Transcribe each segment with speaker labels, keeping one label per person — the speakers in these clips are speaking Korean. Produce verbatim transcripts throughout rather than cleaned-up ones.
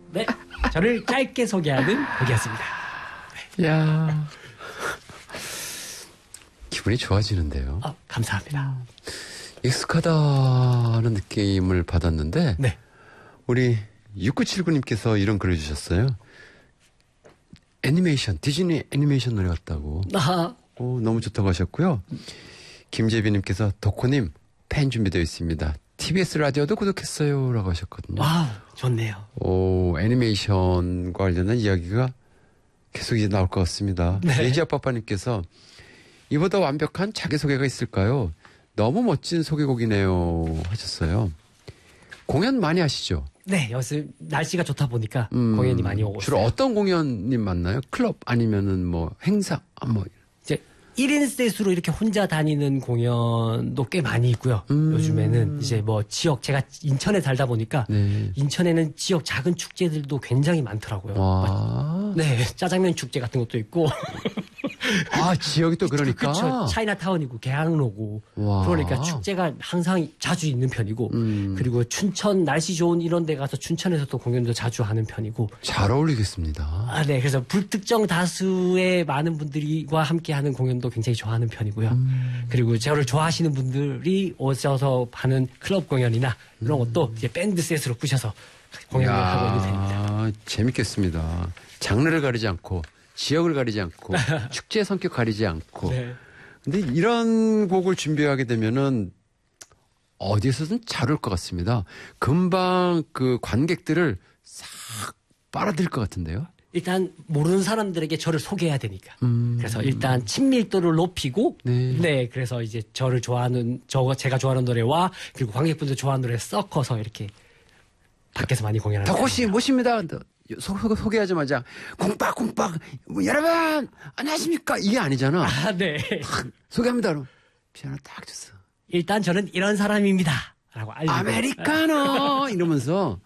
Speaker 1: 네, 저를 짧게 소개하는 곡이었습니다.
Speaker 2: 야 기분이 좋아지는데요.
Speaker 1: 아, 감사합니다.
Speaker 2: 익숙하다는 느낌을 받았는데
Speaker 1: 네.
Speaker 2: 우리 육구칠구 님께서 이런 글을 주셨어요. 애니메이션, 디즈니 애니메이션 노래 같다고.
Speaker 1: 아,
Speaker 2: 오, 너무 좋다고 하셨고요. 김재빈님께서 덕호님 팬 준비되어 있습니다. 티비에스 라디오도 구독했어요 라고 하셨거든요.
Speaker 1: 와, 좋네요.
Speaker 2: 오, 애니메이션과 관련한 이야기가 계속 이제 나올 것 같습니다.
Speaker 1: 네.
Speaker 2: 예지아 빠빠님께서 이보다 완벽한 자기소개가 있을까요? 너무 멋진 소개곡이네요 하셨어요. 공연 많이 하시죠?
Speaker 1: 네, 요즘 날씨가 좋다 보니까
Speaker 2: 음,
Speaker 1: 공연이 많이 오고
Speaker 2: 주로
Speaker 1: 있어요.
Speaker 2: 어떤 공연님 만나요? 클럽 아니면은 뭐 행사? 아, 뭐
Speaker 1: 이제 일 인 셋으로 이렇게 혼자 다니는 공연도 꽤 많이 있고요.
Speaker 2: 음.
Speaker 1: 요즘에는 이제 뭐 지역, 제가 인천에 살다 보니까
Speaker 2: 네.
Speaker 1: 인천에는 지역 작은 축제들도 굉장히 많더라고요.
Speaker 2: 와.
Speaker 1: 네, 짜장면 축제 같은 것도 있고.
Speaker 2: 아, 지역이 또 그러니까.
Speaker 1: 그렇죠. 차이나타운이고 개항로고.
Speaker 2: 와.
Speaker 1: 그러니까 축제가 항상 자주 있는 편이고.
Speaker 2: 음.
Speaker 1: 그리고 춘천 날씨 좋은 이런 데 가서 춘천에서 또 공연도 자주 하는 편이고.
Speaker 2: 잘 어울리겠습니다.
Speaker 1: 아, 네. 그래서 불특정 다수의 많은 분들과 함께 하는 공연도 굉장히 좋아하는 편이고요.
Speaker 2: 음.
Speaker 1: 그리고 저를 좋아하시는 분들이 오셔서 하는 클럽 공연이나 이런 것도 이제 밴드 셋으로 부셔서 공연을
Speaker 2: 야,
Speaker 1: 하고 있는 편입니다.
Speaker 2: 재밌겠습니다. 장르를 가리지 않고 지역을 가리지 않고 축제의 성격 가리지 않고.
Speaker 1: 네.
Speaker 2: 근데 이런 곡을 준비하게 되면은 어디에서든 잘 올 것 같습니다. 금방 그 관객들을 싹 빨아들일 것 같은데요.
Speaker 1: 일단 모르는 사람들에게 저를 소개해야 되니까.
Speaker 2: 음.
Speaker 1: 그래서 일단 친밀도를 높이고
Speaker 2: 네.
Speaker 1: 네. 그래서 이제 저를 좋아하는 저 제가 좋아하는 노래와 그리고 관객분들 좋아하는 노래 섞어서 이렇게 밖에서 많이 공연하는
Speaker 2: 덕호 씨 모십니다. 소, 소, 소개하자마자 콩빡콩빡 뭐, 여러분 안녕하십니까 이게 아니잖아.
Speaker 1: 아, 네.
Speaker 2: 소개합니다. 그럼 피아노 딱 쳤어.
Speaker 1: 일단 저는 이런 사람입니다. 라고 알리고.
Speaker 2: 아메리카노 이러면서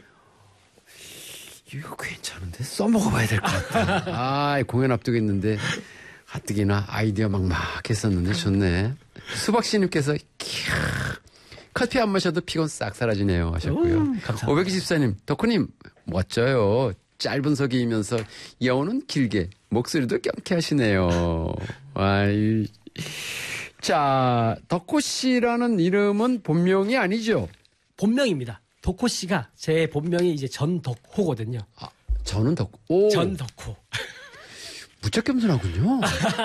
Speaker 2: 이거 괜찮은데 써먹어봐야 될 것 같다. 아, 공연 앞두고 있는데 가뜩이나 아이디어 막막했었는데 좋네. 수박씨님께서 캬, 커피 안 마셔도 피곤 싹 사라지네요 하셨고요.
Speaker 1: 음, 감사합니다.
Speaker 2: 오백이십사 님 덕후님 멋져요. 짧은 소개이면서 여우는 길게 목소리도 경쾌하시네요. 아이. 자, 덕호씨라는 이름은 본명이 아니죠?
Speaker 1: 본명입니다. 덕호 씨가 제 본명이 이제 전덕호거든요.
Speaker 2: 아, 저는 덕호. 오,
Speaker 1: 전덕호.
Speaker 2: 무척 겸손하군요.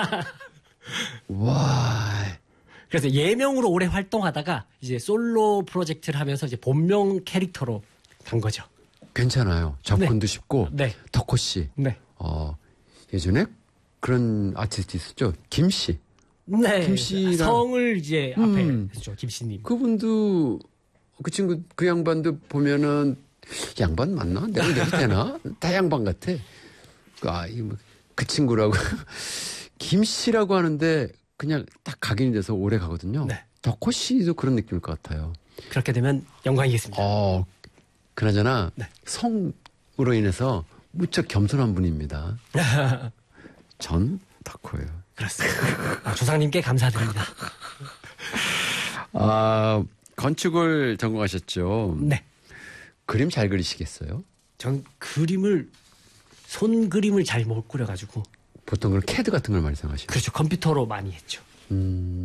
Speaker 2: 와.
Speaker 1: 그래서 예명으로 오래 활동하다가 이제 솔로 프로젝트를 하면서 이제 본명 캐릭터로 간 거죠.
Speaker 2: 괜찮아요. 접근도
Speaker 1: 네.
Speaker 2: 쉽고.
Speaker 1: 네.
Speaker 2: 덕호씨.
Speaker 1: 네.
Speaker 2: 어, 예전에 그런 아티스트 있었죠. 김씨.
Speaker 1: 네.
Speaker 2: 김씨랑-
Speaker 1: 성을 이제 앞에
Speaker 2: 음.
Speaker 1: 했죠. 김씨님.
Speaker 2: 그분도, 그 친구, 그 양반도 보면은, 양반 맞나? 내가 이래도 되나? 다 양반 같아. 아, 이 뭐, 그 친구라고. 김씨라고 하는데 그냥 딱 각인이 돼서 오래 가거든요.
Speaker 1: 네.
Speaker 2: 덕호씨도 그런 느낌일 것 같아요.
Speaker 1: 그렇게 되면 영광이겠습니다.
Speaker 2: 어, 그나저나
Speaker 1: 네.
Speaker 2: 성으로 인해서 무척 겸손한 분입니다. 전 덕호예요.
Speaker 1: 그렇습니다. 아, 조상님께 감사드립니다.
Speaker 2: 아, 건축을 전공하셨죠?
Speaker 1: 네.
Speaker 2: 그림 잘 그리시겠어요?
Speaker 1: 전 그림을 손 그림을 잘 못 그려가지고
Speaker 2: 보통 그런 캐드 같은 걸 많이 사용하시죠?
Speaker 1: 그렇죠. 컴퓨터로 많이 했죠.
Speaker 2: 음.